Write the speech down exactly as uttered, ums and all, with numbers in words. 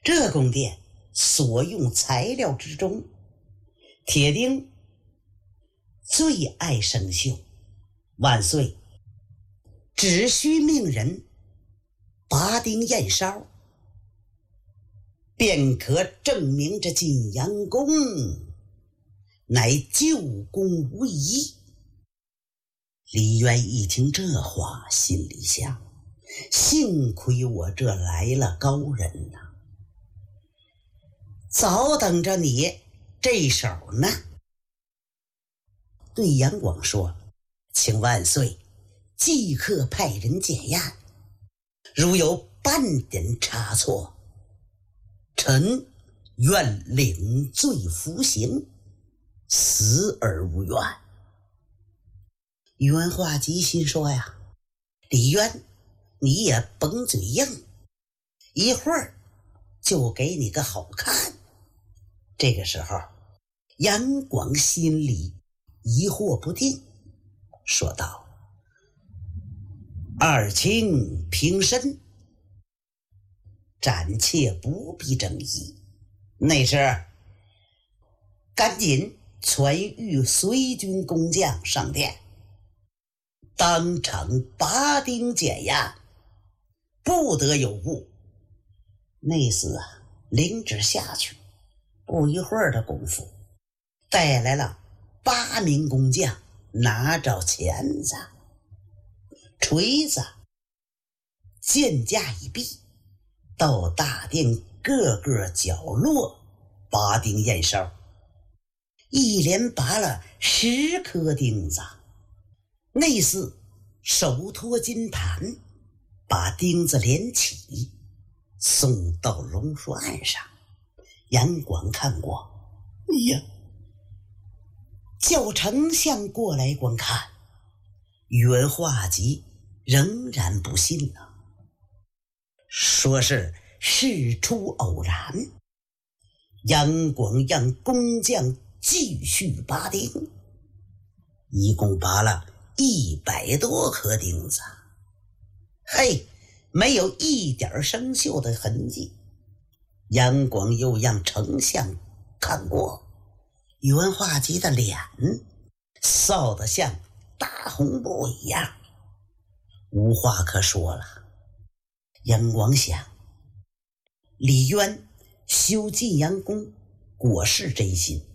这宫殿所用材料之中，铁钉最爱生锈，万岁只需命人拔钉验烧，便可证明这晋阳宫乃旧宫无疑。李渊一听这话，心里想，幸亏我这来了高人呐、啊，早等着你这手呢。对杨广说，请万岁即刻派人检验，如有半点差错，臣愿领罪服刑，死而无怨。宇文化及心说呀，李渊你也绷嘴硬，一会儿就给你个好看。这个时候杨广心里疑惑不定，说道，二卿平身，暂且不必争议，内侍赶紧传谕随军工匠上殿，当场拔钉检验，不得有误。内侍啊，领旨下去，不一会儿的功夫，带来了八名工匠，拿着钳子、锤子、剑架一臂，到大殿各个角落拔钉验烧，一连拔了十颗钉子。内侍手托金盘，把钉子连起，送到龙书案上。杨广看过，哎呀，叫丞相过来观看。宇文化及仍然不信了，说是事出偶然。杨广让工匠继续拔钉，一共拔了一百多颗钉子，嘿，没有一点生锈的痕迹。杨广又让丞相看过，宇文化及的脸臊得像大红布一样，无话可说了。杨广想，李渊修晋阳宫果是真心，